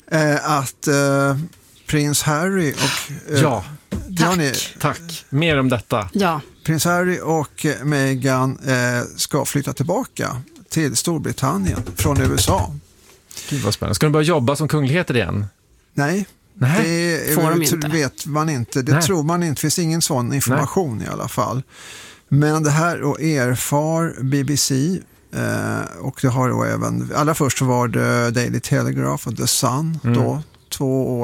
att prins Harry och... Ja, tack. Mer om detta. Ja. Prins Harry och Meghan ska flytta tillbaka till Storbritannien från USA. Gud vad spännande. Ska de börja jobba som kungligheter igen? Nej. Det får de inte. Vet man inte. Det tror man inte. Det finns ingen sån information i alla fall. Men det här och erfar BBC och det har då även, allra först så var det Daily Telegraph och The Sun då, två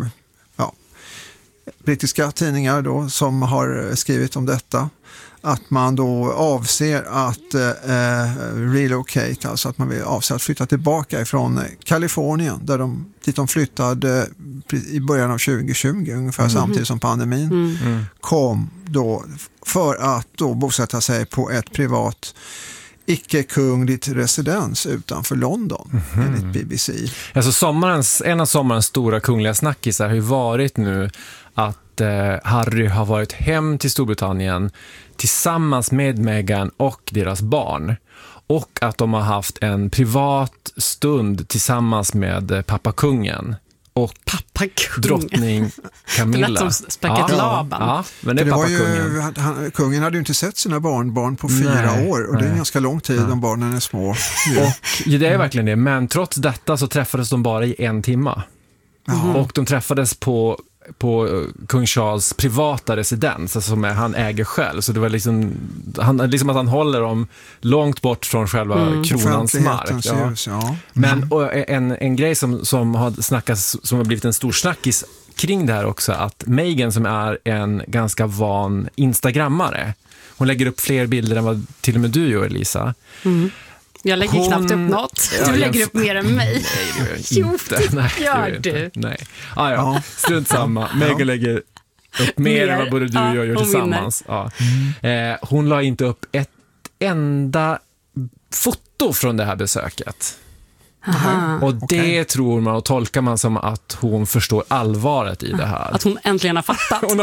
brittiska tidningar då som har skrivit om detta. Att man då avser att relocate, alltså att man avser att flytta tillbaka ifrån Kalifornien dit de flyttade i början av 2020 ungefär samtidigt som pandemin kom då, för att då bosätta sig på ett privat icke-kungligt residens utanför London enligt BBC. Alltså en av sommarens stora kungliga snackisar har ju varit nu att Harry har varit hem till Storbritannien tillsammans med Meghan och deras barn. Och att de har haft en privat stund tillsammans med pappakungen och drottning Camilla. Det lät som spöket Laban. Ja, men det är pappakungen. Kungen hade ju inte sett sina barnbarn på 4 år och det är en ganska lång tid om barnen är små. Och det är verkligen det, men trots detta så träffades de bara i 1 timme. Och de träffades på kung Charles privata residens, alltså som han äger själv, så det var liksom att han håller dem långt bort från själva kronans mark. Ja. Men och en grej som har snackats, som har blivit en stor snackis kring det här också, att Meghan, som är en ganska van instagrammare, hon lägger upp fler bilder än vad till och med du gör, Lisa. Jag lägger knappt upp något. Du lägger upp mer än mig. Nej, det gör du. Nej. Strunt samma. Meghan lägger upp mer än vad både du och jag gör tillsammans. Hon la inte upp ett enda foto från det här besöket. Och det tror man och tolkar man som att hon förstår allvaret i det här. Att hon äntligen har fattat. Hon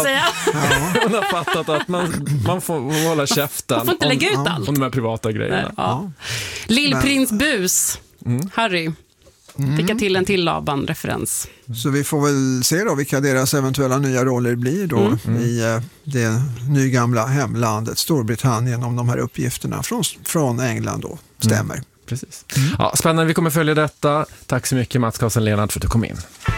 har fattat att man får hålla käften. Man får inte lägga ut allt om de här privata grejerna. Lillprins Bus, Harry. Fick till en till Laban-referens. Så vi får väl se då vilka deras eventuella nya roller blir då i det nygamla hemlandet Storbritannien, om de här uppgifterna från England då stämmer. Precis. Ja, spännande, vi kommer följa detta. Tack så mycket Mats Karlsson Lenard för att du kom in.